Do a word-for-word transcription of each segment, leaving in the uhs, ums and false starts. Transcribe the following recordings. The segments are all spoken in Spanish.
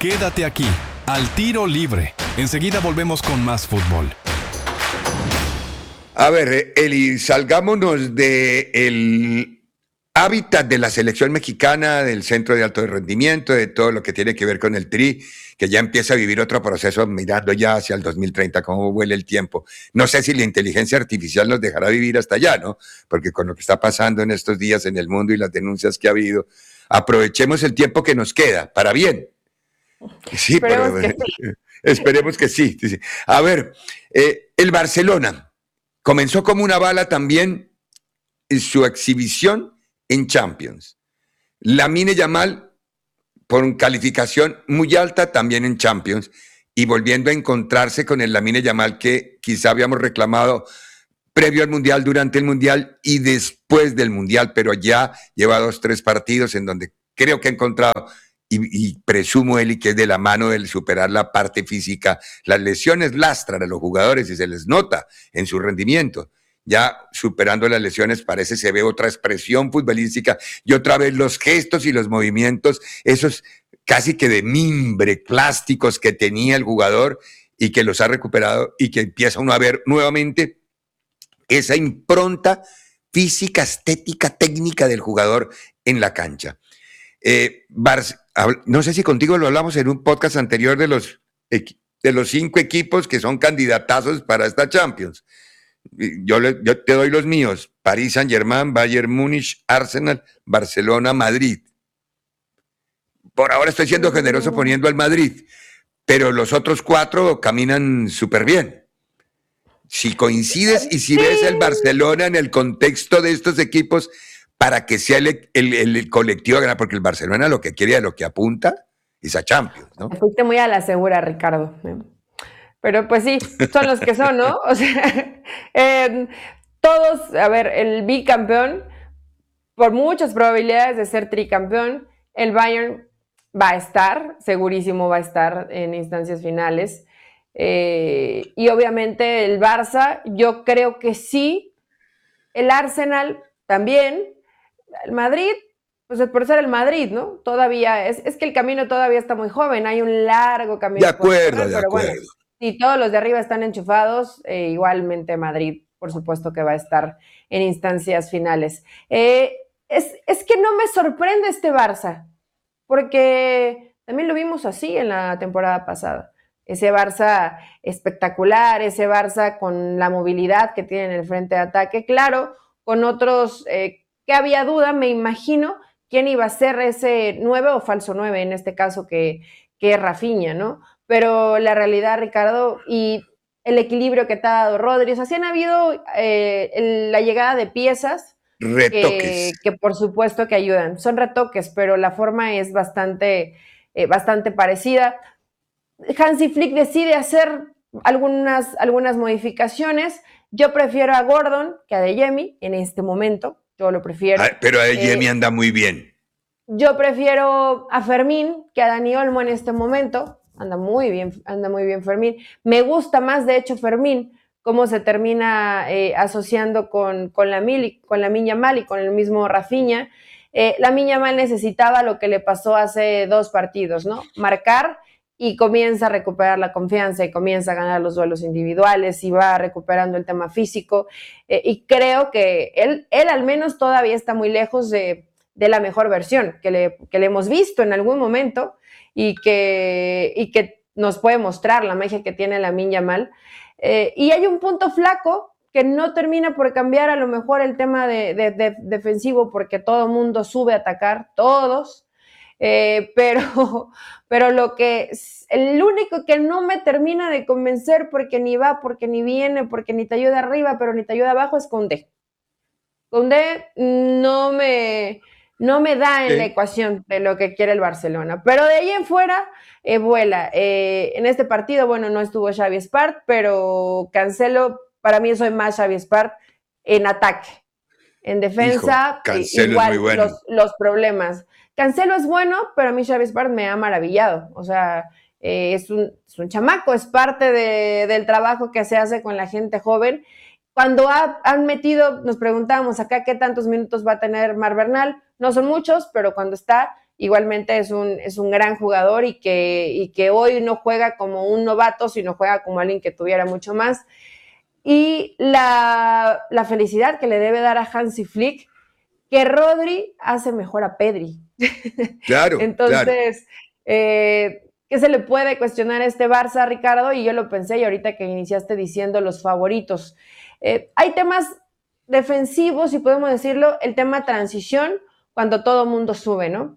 Quédate aquí, al tiro libre. Enseguida volvemos con más fútbol. A ver, Eli, salgámonos del hábitat de la selección mexicana, del centro de alto rendimiento, de todo lo que tiene que ver con el Tri, que ya empieza a vivir otro proceso mirando ya hacia el dos mil treinta, cómo vuela el tiempo. No sé si la inteligencia artificial nos dejará vivir hasta allá, ¿no? Porque con lo que está pasando en estos días en el mundo y las denuncias que ha habido, aprovechemos el tiempo que nos queda, para bien. Sí, Esperemos pero, que sí. esperemos que sí. sí. A ver, eh, el Barcelona comenzó como una bala también en su exhibición en Champions. Lamine Yamal, por calificación muy alta también en Champions, y volviendo a encontrarse con el Lamine Yamal que quizá habíamos reclamado previo al Mundial, durante el Mundial y después del Mundial, pero ya lleva dos, tres partidos en donde creo que ha encontrado, y, y presumo, Eli, que es de la mano del superar la parte física. Las lesiones lastran a los jugadores y se les nota en su rendimiento. Ya superando las lesiones parece se ve otra expresión futbolística y otra vez los gestos y los movimientos, esos casi que de mimbre, plásticos que tenía el jugador y que los ha recuperado y que empieza uno a ver nuevamente esa impronta física, estética, técnica del jugador en la cancha. Eh, Bar- no sé si contigo lo hablamos en un podcast anterior de los, de los cinco equipos que son candidatazos para esta Champions. Yo, le, yo te doy los míos: París Saint-Germain, Bayern Múnich, Arsenal, Barcelona, Madrid. Por ahora estoy siendo generoso poniendo al Madrid, pero los otros cuatro caminan súper bien. Si coincides y si ves el Barcelona en el contexto de estos equipos, para que sea el, el, el colectivo a ganar, porque el Barcelona lo que quiere, a lo que apunta, es a Champions, ¿no? Me fuiste muy a la segura, Ricardo. Pero pues sí, son los que son, ¿no? O sea, eh, todos, a ver, el bicampeón, por muchas probabilidades de ser tricampeón, el Bayern va a estar, segurísimo va a estar en instancias finales. Eh, y obviamente el Barça, yo creo que sí, el Arsenal también, el Madrid, pues por ser el Madrid, ¿no? Todavía, es, es que el camino todavía está muy joven, hay un largo camino. De acuerdo, correr, de pero acuerdo. Bueno, si todos los de arriba están enchufados, eh, igualmente Madrid, por supuesto que va a estar en instancias finales. Eh, es, es que no me sorprende este Barça, porque también lo vimos así en la temporada pasada. Ese Barça espectacular, ese Barça con la movilidad que tiene en el frente de ataque, claro, con otros eh, que había duda, me imagino, quién iba a ser ese nueve o falso nueve, en este caso que, que es Rafinha, ¿no? Pero la realidad, Ricardo, y el equilibrio que te ha dado Rodri, o sea, sí han habido eh, el, la llegada de piezas Retoques. que, que por supuesto que ayudan. Son retoques, pero la forma es bastante, eh, bastante parecida. Hansi Flick decide hacer algunas, algunas modificaciones. Yo prefiero a Gordon que a Adeyemi en este momento. Yo lo prefiero. Ah, pero Adeyemi Eh, anda muy bien. Yo prefiero a Fermín que a Dani Olmo en este momento. Anda muy bien, anda muy bien Fermín. Me gusta más, de hecho, Fermín, cómo se termina eh, asociando con, con la Mil, con la Miña Mal y con el mismo Rafinha. Eh, la Miña Mal necesitaba lo que le pasó hace dos partidos, ¿no? Marcar, y comienza a recuperar la confianza y comienza a ganar los duelos individuales y va recuperando el tema físico. Eh, y creo que él, él al menos todavía está muy lejos de, de la mejor versión que le, que le hemos visto en algún momento y que, y que nos puede mostrar la magia que tiene Lamine Yamal. Eh, y hay un punto flaco que no termina por cambiar a lo mejor el tema de, de, de defensivo, porque todo el mundo sube a atacar, todos, eh, pero, pero lo que el único que no me termina de convencer, porque ni va, porque ni viene, porque ni te ayuda arriba, pero ni te ayuda abajo, es Koundé. Koundé no me, no me da en sí. la ecuación de lo que quiere el Barcelona, pero de ahí en fuera eh, vuela. Eh, en este partido, bueno, no estuvo Xavi Espart, pero Cancelo, para mí soy más Xavi Espart en ataque. En defensa, Hijo, igual bueno. los, los problemas. Cancelo es bueno, pero a mí Xavi Espart me ha maravillado. O sea, eh, es, un, es un chamaco, es parte de, del trabajo que se hace con la gente joven. Cuando ha, han metido, nos preguntábamos acá qué tantos minutos va a tener Mar Bernal. No son muchos, pero cuando está, igualmente es un, es un gran jugador y que, y que hoy no juega como un novato, sino juega como alguien que tuviera mucho más. Y la, la felicidad que le debe dar a Hansi Flick, que Rodri hace mejor a Pedri. Claro, Entonces, claro. eh, ¿qué se le puede cuestionar a este Barça, Ricardo? Y yo lo pensé, y ahorita que iniciaste diciendo los favoritos. Eh, hay temas defensivos, si podemos decirlo, el tema transición, cuando todo mundo sube, ¿no?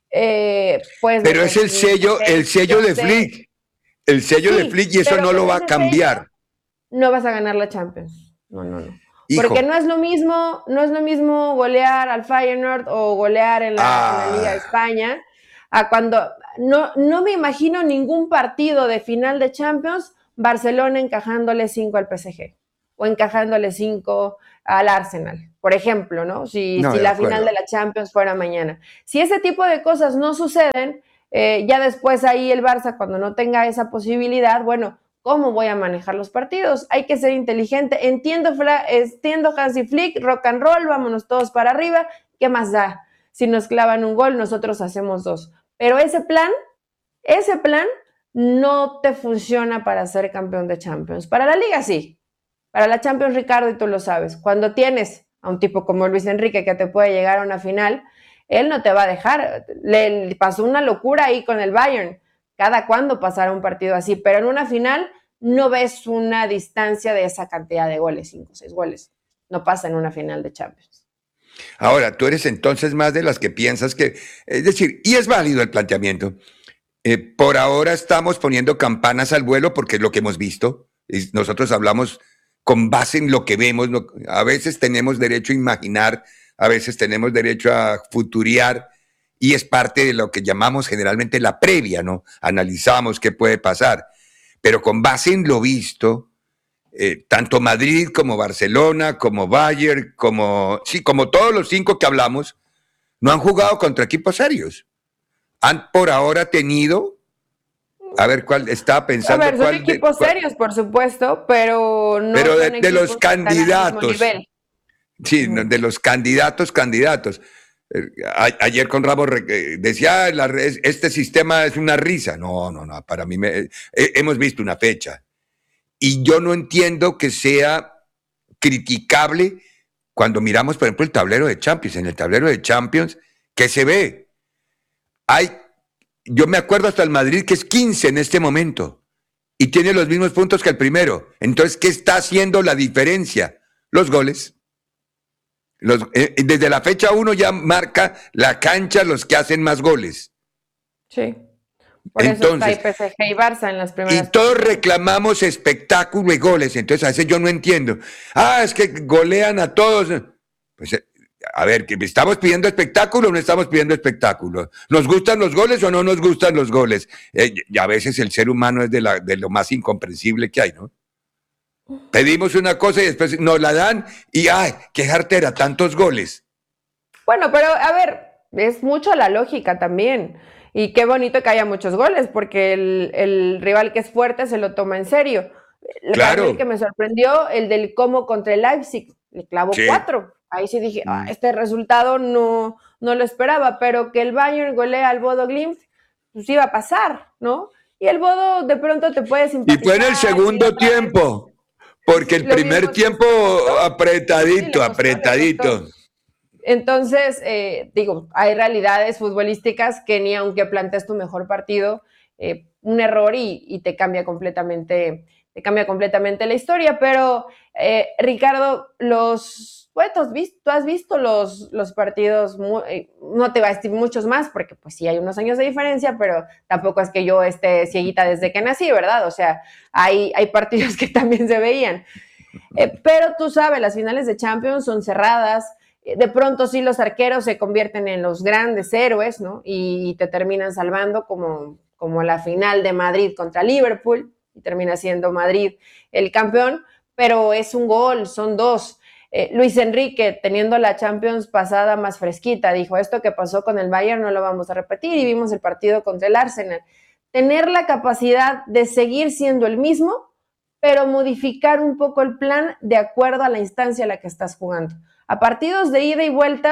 Eh, pues pero es el sello, el sello de Flick, el sello sí, de Flick, y eso no lo va a cambiar. No vas a ganar la Champions. No, no, no. Hijo. Porque no es lo mismo, no es lo mismo golear al Feyenoord o golear en la, ah. en la Liga de España, a cuando no, no me imagino ningún partido de final de Champions, Barcelona encajándole cinco al P S G o encajándole cinco al Arsenal, por ejemplo, ¿no? Si, no, si la acuerdo. Final de la Champions fuera mañana. Si ese tipo de cosas no suceden, eh, ya después ahí el Barça, cuando no tenga esa posibilidad, bueno, ¿cómo voy a manejar los partidos? Hay que ser inteligente. Entiendo, entiendo Hansi Flick, rock and roll, vámonos todos para arriba. ¿Qué más da? Si nos clavan un gol, nosotros hacemos dos. Pero ese plan, ese plan no te funciona para ser campeón de Champions. Para la Liga sí. Para la Champions, Ricardo, y tú lo sabes, cuando tienes a un tipo como Luis Enrique que te puede llegar a una final, él no te va a dejar. Le pasó una locura ahí con el Bayern. Cada cuándo pasará un partido así, pero en una final no ves una distancia de esa cantidad de goles, cinco o seis goles. No pasa en una final de Champions. Ahora, tú eres entonces más de las que piensas que, es decir, y es válido el planteamiento. Eh, por ahora estamos poniendo campanas al vuelo porque es lo que hemos visto. Y nosotros hablamos con base en lo que vemos. A veces tenemos derecho a imaginar, a veces tenemos derecho a futuriar. Y es parte de lo que llamamos generalmente la previa, ¿no? Analizamos qué puede pasar. Pero con base en lo visto, eh, tanto Madrid como Barcelona, como Bayern, como, sí, como todos los cinco que hablamos, no han jugado contra equipos serios. Han por ahora tenido, a ver cuál estaba pensando. A ver, son cuál equipos de, serios, por supuesto, pero no pero de, son de los candidatos. Sí, uh-huh. de los candidatos, candidatos. Ayer con Ramos decía, este sistema es una risa. No, no, no, para mí me, hemos visto una fecha. Y yo no entiendo que sea criticable cuando miramos, por ejemplo, el tablero de Champions. En el tablero de Champions, ¿qué se ve? Hay, yo me acuerdo hasta el Madrid, que es quince en este momento, y tiene los mismos puntos que el primero. Entonces, ¿qué está haciendo la diferencia? Los goles. Los, eh, desde la fecha uno ya marca la cancha los que hacen más goles. Sí. Por Entonces, eso está P S G y Barça en las primeras. Y todos reclamamos espectáculo y goles. Entonces, a veces yo no entiendo. Ah, es que golean a todos. Pues, a ver, ¿estamos pidiendo espectáculo o no estamos pidiendo espectáculo? ¿Nos gustan los goles o no nos gustan los goles? Eh, y a veces el ser humano es de, la, de lo más incomprensible que hay, ¿no? Pedimos una cosa y después nos la dan y ¡ay, qué jartera! Tantos goles. Bueno, pero a ver, es mucho la lógica también. Y qué bonito que haya muchos goles, porque el, el rival que es fuerte se lo toma en serio. Claro. El que me sorprendió, el del Como contra el Leipzig, le clavó sí. cuatro. Ahí sí dije, ah, este resultado no, no lo esperaba, pero que el Bayern golea al Bodo Glimt, pues iba a pasar, ¿no? Y el Bodo de pronto te puede simpatizar. Y fue en el segundo tiempo. Vez. Porque el Lo primer tiempo apretadito, sí, apretadito. Entonces, eh, digo, hay realidades futbolísticas que ni aunque plantees tu mejor partido, eh, un error y, y te cambia completamente, te cambia completamente la historia. Pero, eh, Ricardo, los, bueno, tú has visto, tú has visto los, los partidos, muy, eh, no te va a decir muchos más, porque pues sí hay unos años de diferencia, pero tampoco es que yo esté cieguita desde que nací, ¿verdad? O sea, hay, hay partidos que también se veían. Eh, pero tú sabes, las finales de Champions son cerradas. De pronto sí los arqueros se convierten en los grandes héroes, ¿no? Y te terminan salvando como, como la final de Madrid contra Liverpool, y termina siendo Madrid el campeón, pero es un gol, son dos. Eh, Luis Enrique, teniendo la Champions pasada más fresquita, dijo, esto que pasó con el Bayern no lo vamos a repetir, y vimos el partido contra el Arsenal. Tener la capacidad de seguir siendo el mismo, pero modificar un poco el plan de acuerdo a la instancia a la que estás jugando. A partidos de ida y vuelta,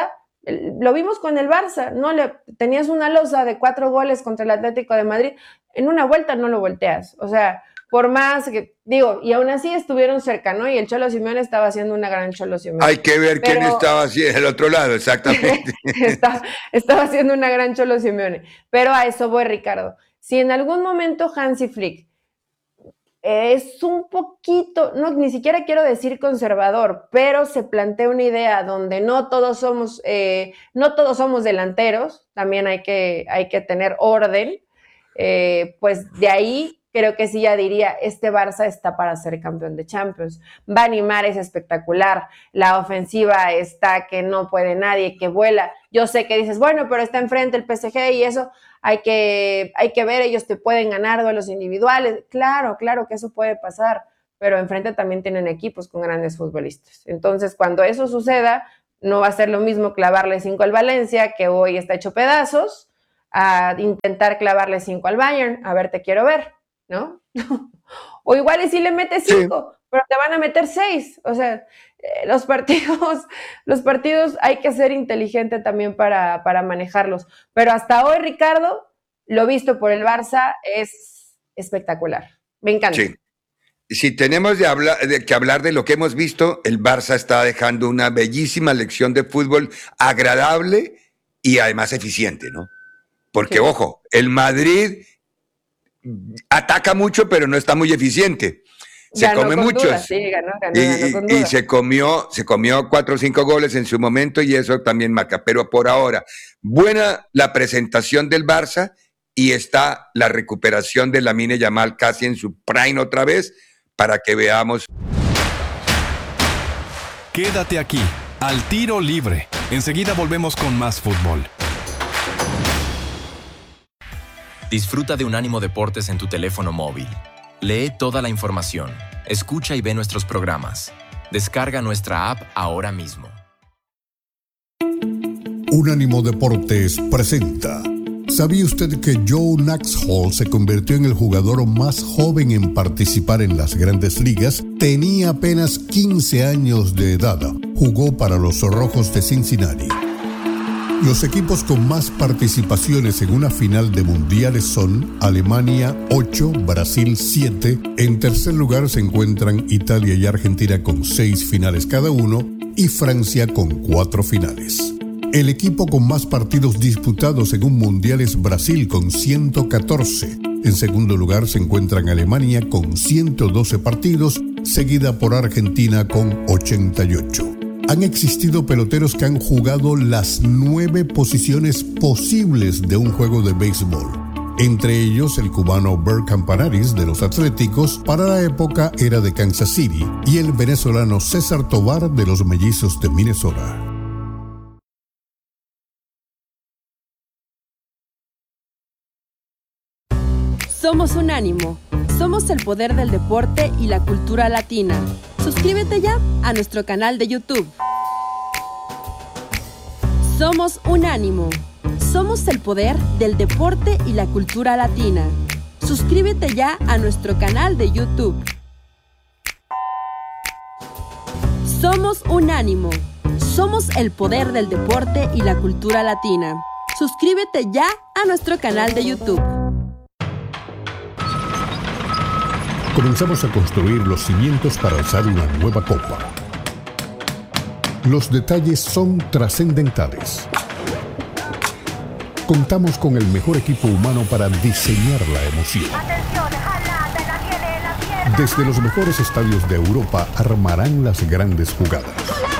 Lo vimos con el Barça, ¿no? Le, tenías una losa de cuatro goles contra el Atlético de Madrid, en una vuelta no lo volteas, o sea, por más que, digo, y aún así estuvieron cerca, ¿no? Y el Cholo Simeone estaba haciendo una gran Cholo Simeone. Hay que ver Pero, quién estaba así del otro lado, exactamente. está, estaba haciendo una gran Cholo Simeone, pero a eso voy, Ricardo. Si en algún momento Hansi Flick es un poquito, no, ni siquiera quiero decir conservador, pero se plantea una idea donde no todos somos, eh, no todos somos delanteros, también hay que, hay que tener orden, eh, pues de ahí creo que sí ya diría, este Barça está para ser campeón de Champions. Va a animar, es espectacular, la ofensiva está que no puede nadie, que vuela. Yo sé que dices, bueno, pero está enfrente el P S G y eso hay que, hay que ver, ellos te pueden ganar duelos individuales. Claro, claro que eso puede pasar, pero enfrente también tienen equipos con grandes futbolistas. Entonces, cuando eso suceda, no va a ser lo mismo clavarle cinco al Valencia, que hoy está hecho pedazos, a intentar clavarle cinco al Bayern, a ver, te quiero ver, ¿no? O igual y si le metes cinco, sí, pero te van a meter seis. O sea, eh, los partidos, los partidos hay que ser inteligente también para, para manejarlos. Pero hasta hoy, Ricardo, lo visto por el Barça es espectacular. Me encanta. Sí. Si tenemos de hablar, de que hablar de lo que hemos visto, el Barça está dejando una bellísima lección de fútbol agradable y además eficiente, ¿no? Porque, sí, ojo, el Madrid ataca mucho, pero no está muy eficiente. Se ganó come con muchos. Duda, sí, ganó, ganó, y, ganó con y duda. se comió, se comió cuatro o cinco goles en su momento y eso también marca. Pero por ahora, buena la presentación del Barça y está la recuperación de Lamine Yamal casi en su prime otra vez para que veamos. Quédate aquí, al tiro libre. Enseguida volvemos con más fútbol. Disfruta de Unánimo Deportes en tu teléfono móvil. Lee toda la información, escucha y ve nuestros programas. Descarga nuestra app ahora mismo. Unánimo Deportes presenta. ¿Sabía usted que Joe Naxhall se convirtió en el jugador más joven en participar en las Grandes Ligas? Tenía apenas quince años de edad. Jugó para los Rojos de Cincinnati. Los equipos con más participaciones en una final de mundiales son Alemania ocho, Brasil siete. En tercer lugar se encuentran Italia y Argentina con seis finales cada uno y Francia con cuatro finales. El equipo con más partidos disputados en un mundial es Brasil con ciento catorce. En segundo lugar se encuentran Alemania con ciento doce partidos, seguida por Argentina con ochenta y ocho. Han existido peloteros que han jugado las nueve posiciones posibles de un juego de béisbol. Entre ellos el cubano Bert Campanaris de los Atléticos, para la época era de Kansas City, y el venezolano César Tovar de los Mellizos de Minnesota. Somos Unánimo. Somos el poder del deporte y la cultura latina. Suscríbete ya a nuestro canal de YouTube. Somos Unánimo. Somos el poder del deporte y la cultura latina. Suscríbete ya a nuestro canal de YouTube. Somos Unánimo. Somos el poder del deporte y la cultura latina. Suscríbete ya a nuestro canal de YouTube. Comenzamos a construir los cimientos para alzar una nueva copa. Los detalles son trascendentales. Contamos con el mejor equipo humano para diseñar la emoción. Desde los mejores estadios de Europa armarán las grandes jugadas.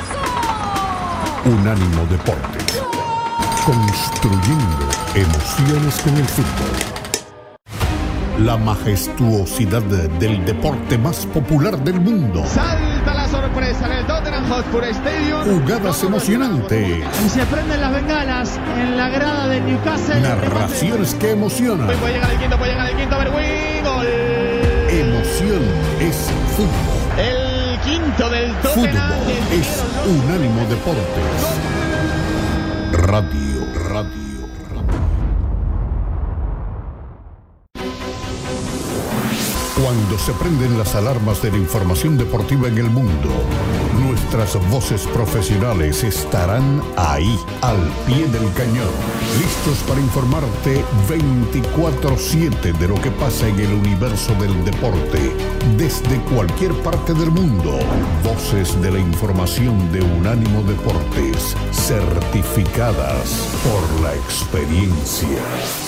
Unánimo Deportes. Construyendo emociones con el fútbol. La majestuosidad del deporte más popular del mundo. Salta la sorpresa en el Tottenham Hotspur Stadium. Jugadas emocionantes. Y se prenden las bengalas en la grada de Newcastle. Narraciones que emocionan. Puede llegar el quinto, puede llegar el quinto, Berwin, gol. Emoción es fútbol. El quinto del Tottenham. Fútbol es Unánimo Deportes. Radio, radio, radio. Cuando se prenden las alarmas de la información deportiva en el mundo, nuestras voces profesionales estarán ahí, al pie del cañón, listos para informarte veinticuatro siete de lo que pasa en el universo del deporte, desde cualquier parte del mundo. Voces de la información de Unánimo Deportes, certificadas por la experiencia.